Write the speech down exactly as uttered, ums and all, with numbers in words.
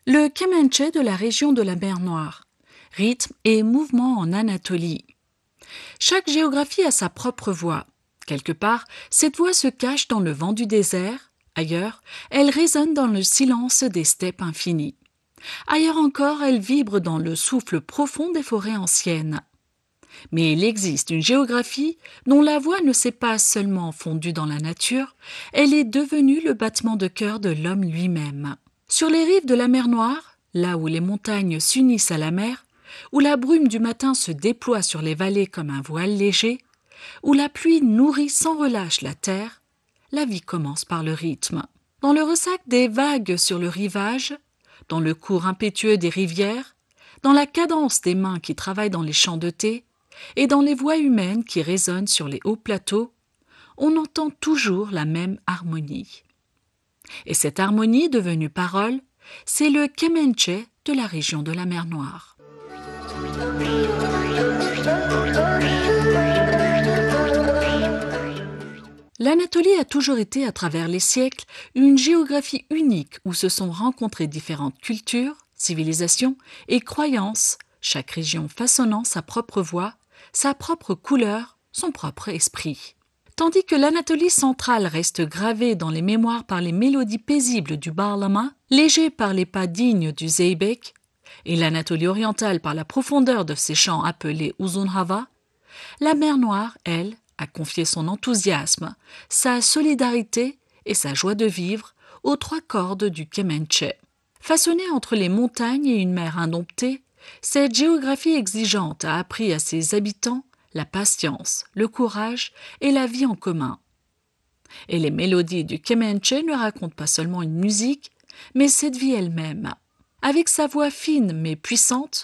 Le Kemençe de la région de la mer Noire. Rythme et mouvement en Anatolie. Chaque géographie a sa propre voix. Quelque part, cette voix se cache dans le vent du désert. Ailleurs, elle résonne dans le silence des steppes infinies. Ailleurs encore, elle vibre dans le souffle profond des forêts anciennes. Mais il existe une géographie dont la voix ne s'est pas seulement fondue dans la nature, elle est devenue le battement de cœur de l'homme lui-même. Sur les rives de la mer Noire, là où les montagnes s'unissent à la mer, où la brume du matin se déploie sur les vallées comme un voile léger, où la pluie nourrit sans relâche la terre, la vie commence par le rythme. Dans le ressac des vagues sur le rivage, dans le cours impétueux des rivières, dans la cadence des mains qui travaillent dans les champs de thé, et dans les voix humaines qui résonnent sur les hauts plateaux, on entend toujours la même harmonie. Et cette harmonie devenue parole, c'est le Kemençe de la région de la mer Noire. L'Anatolie a toujours été, à travers les siècles, une géographie unique où se sont rencontrées différentes cultures, civilisations et croyances, chaque région façonnant sa propre voix, sa propre couleur, son propre esprit. Tandis que l'Anatolie centrale reste gravée dans les mémoires par les mélodies paisibles du Bağlama, léger par les pas dignes du Zeybek, et l'Anatolie orientale par la profondeur de ses chants appelés Uzun Hava, la mer Noire, elle, a confié son enthousiasme, sa solidarité et sa joie de vivre aux trois cordes du Kemençe. Façonnée entre les montagnes et une mer indomptée, cette géographie exigeante a appris à ses habitants la patience, le courage et la vie en commun. Et les mélodies du Kemençe ne racontent pas seulement une musique, mais cette vie elle-même. Avec sa voix fine mais puissante,